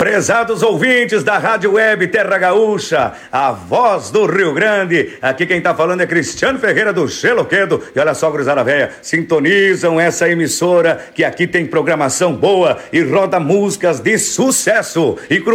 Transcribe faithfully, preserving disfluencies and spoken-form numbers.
Prezados ouvintes da Rádio Web Terra Gaúcha, a voz do Rio Grande, aqui quem tá falando é Cristiano Ferreira do Geloquedo. E olha só, gurizada véia, sintonizam essa emissora que aqui tem programação boa e roda músicas de sucesso. E